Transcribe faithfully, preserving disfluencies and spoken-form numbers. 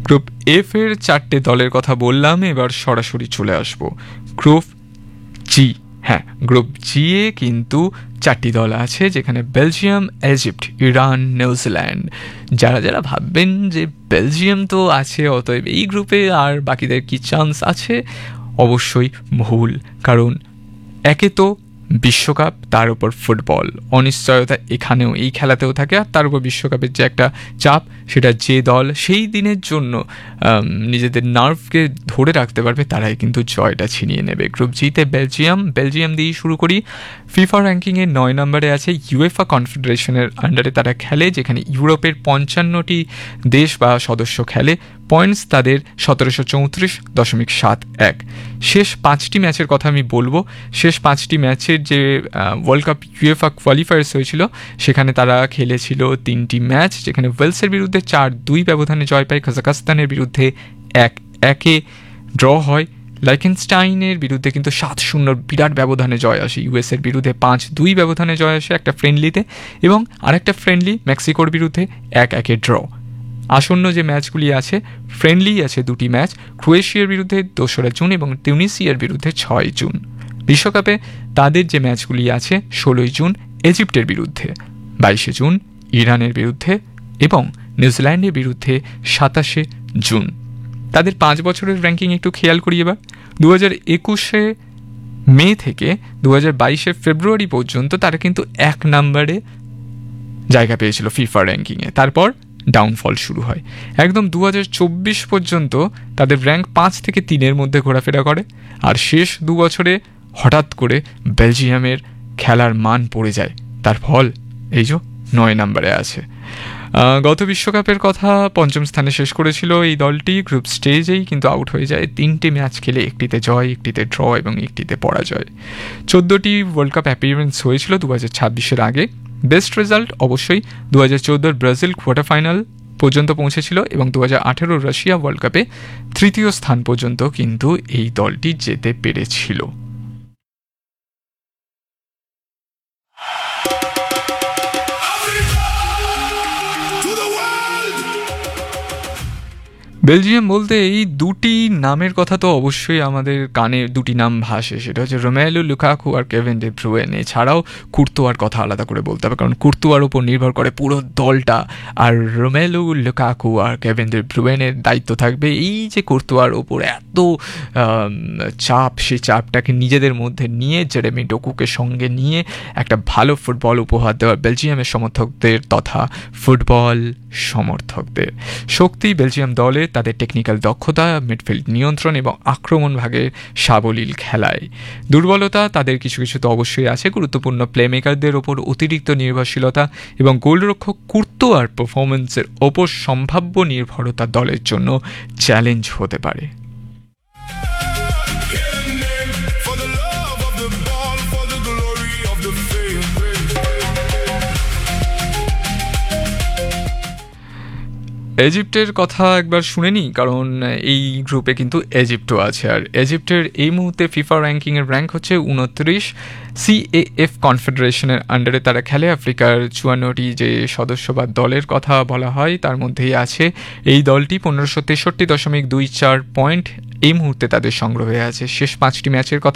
Group F এর চারটে দলের কথা বললাম, এবার সরাসরি চলে আসব গ্রুপ জি। হ্যাঁ, গ্রুপ জি এ কিন্তু চারটি দল আছে, যেখানে বেলজিয়াম, ইজিপ্ট, ইরান, নিউজিল্যান্ড। যারা যারা ভাববেন যে বেলজিয়াম তো আছে, অতএব এই গ্রুপে আর বাকিদের কি চান্স আছে, অবশ্যই ভুল। কারণ একে তো বিশ্বকাপ, তার উপর ফুটবল, অনিশ্চয়তা এখানেও এই খেলাতেও থাকে, আর তার উপর বিশ্বকাপের যে একটা চাপ, সেটা যে দল সেই দিনের জন্য নিজেদের নার্ভকে ধরে রাখতে পারবে তারাই কিন্তু জয়টা ছিনিয়ে নেবে। গ্রুপ জিতে বেলজিয়াম বেলজিয়াম দিয়েই শুরু করি। ফিফা র্যাঙ্কিংয়ে নয় নম্বরে আছে। ইউএফা কনফেডারেশনের আন্ডারে তারা খেলে, যেখানে ইউরোপের পঞ্চান্নটি দেশ বা সদস্য খেলে। পয়েন্টস তাদের সতেরোশো চৌত্রিশ দশমিক সাত এক। শেষ পাঁচটি ম্যাচের কথা আমি বলবো। শেষ পাঁচটি ম্যাচের যে ওয়ার্ল্ড কাপ ইউএফা কোয়ালিফায়ার্স হয়েছিল, সেখানে তারা খেলেছিল তিনটি ম্যাচ, যেখানে ওয়েলসের বিরুদ্ধে চার দুই ব্যবধানে জয় পায়, কাজাখস্তানের বিরুদ্ধে এক একে ড্র হয়, লাইকেনস্টাইনের বিরুদ্ধে কিন্তু সাত শূন্য বিরাট ব্যবধানে জয় আসে, ইউএসের বিরুদ্ধে পাঁচ দুই ব্যবধানে জয় আসে একটা ফ্রেন্ডলিতে, এবং আরেকটা ফ্রেন্ডলি মেক্সিকোর বিরুদ্ধে এক একে ড্র। আসন্ন যে ম্যাচগুলি আছে, ফ্রেন্ডলি আছে দুটি ম্যাচ, ক্রোয়েশিয়ার বিরুদ্ধে দোসরা জুন এবং তিউনিসিয়ার বিরুদ্ধে ছয় জুন। বিশ্বকাপে তাদের যে ম্যাচগুলি আছে, ষোলোই জুন ইজিপ্টের বিরুদ্ধে, বাইশে জুন ইরানের বিরুদ্ধে এবং নিউজিল্যান্ডের বিরুদ্ধে সাতাশে জুন। তাদের পাঁচ বছরের র্যাঙ্কিং একটু খেয়াল করি এবার। দু হাজার একুশে মে থেকে দু হাজার বাইশে ফেব্রুয়ারি পর্যন্ত তারা কিন্তু এক নম্বরে জায়গা পেয়েছিল ফিফা র্যাঙ্কিংয়ে, তারপর ডাউনফল শুরু হয়। একদম দু হাজার চব্বিশ পর্যন্ত তাদের র্যাঙ্ক পাঁচ থেকে তিনের মধ্যে ঘোরাফেরা করে, আর শেষ দু বছরে হঠাৎ করে বেলজিয়ামের খেলার মান পড়ে যায়, তার ফল এই যে নয় নম্বরে আছে। গত বিশ্বকাপের কথা পঞ্চম স্থানে শেষ করেছিল এই দলটি, গ্রুপ স্টেজেই কিন্তু আউট হয়ে যায়। তিনটি ম্যাচ খেলে একটিতে জয়, একটিতে ড্র এবং একটিতে পরাজয়। চোদ্দোটি ওয়ার্ল্ড কাপ অ্যাপিয়ারেন্স হয়েছিল দু হাজার ছাব্বিশের আগে। বেস্ট রেজাল্ট অবশ্যই দু হাজার চোদ্দোর ব্রাজিল কোয়ার্টার ফাইনাল পর্যন্ত পৌঁছেছিল, এবং দু হাজার আঠেরোর রাশিয়া ওয়ার্ল্ড কাপে তৃতীয় স্থান পর্যন্ত কিন্তু এই দলটি যেতে পেরেছিল। বেলজিয়াম বলতে এই দুটি নামের কথা তো অবশ্যই আমাদের কানে দুটি নাম ভাসে, সেটা হচ্ছে রোমেলু লুকাকু আর কেভিন ডি ব্রুয়েন। এছাড়াও কুর্তোয়ার কথা আলাদা করে বলতে হবে, কারণ কুর্তোয়ার উপর নির্ভর করে পুরো দলটা, আর রোমেলু লুকাকু আর কেভিন ডি ব্রুয়েনের দায়িত্ব থাকবে এই যে কুর্তোয়ার উপর এত চাপ, সেই চাপটাকে নিজেদের মধ্যে নিয়ে জেরেমি ডোকুকে সঙ্গে নিয়ে একটা ভালো ফুটবল উপহার দেওয়ার বেলজিয়ামের সমর্থকদের তথা ফুটবল সমর্থকদের। শক্তি বেলজিয়াম দলে তাদের টেকনিক্যাল দক্ষতা, মিডফিল্ড নিয়ন্ত্রণ এবং আক্রমণ ভাগের সাবলীল খেলায়। দুর্বলতা তাদের কিছু কিছু তো অবশ্যই আছে, গুরুত্বপূর্ণ প্লেমেকারদের ওপর অতিরিক্ত নির্ভরশীলতা এবং গোলরক্ষক কুর্তোয়ার পারফরম্যান্সের ওপর সম্ভাব্য নির্ভরতা দলের জন্য চ্যালেঞ্জ হতে পারে। ইজিপ্টের কথা একবার শুনে নিই, কারণ এই গ্রুপে কিন্তু ইজিপ্টও আছে, আর ইজিপ্টের এই মুহূর্তে ফিফা র্যাঙ্কিংয়ের র্যাঙ্ক হচ্ছে উনত্রিশ। সিএএফ কনফেডারেশনের আন্ডারে তারা খেলে। আফ্রিকার চুয়ান্নটি যে সদস্য বা দলের কথা বলা হয়, তার মধ্যেই আছে এই দলটি। পনেরোশো তেষট্টি দশমিক দুই চার পয়েন্ট এই মুহূর্তে তাদের সংগ্রহে আছে। শেষ পাঁচটি ম্যাচের কথা